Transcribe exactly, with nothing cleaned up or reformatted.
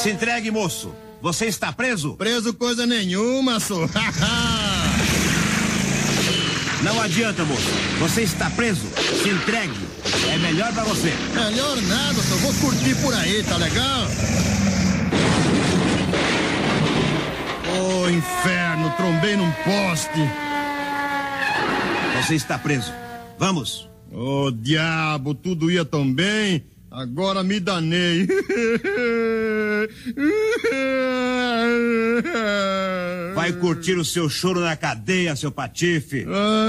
Se entregue, moço. Você está preso? Preso coisa nenhuma, sou. Não adianta, moço. Você está preso. Se entregue. É melhor pra você. Melhor nada, só vou curtir por aí, tá legal? Ô, oh, inferno, trombei num poste. Você está preso. Vamos. Ô, oh, diabo, tudo ia tão bem. Agora me danei. Vai curtir o seu choro na cadeia, seu patife. Ah.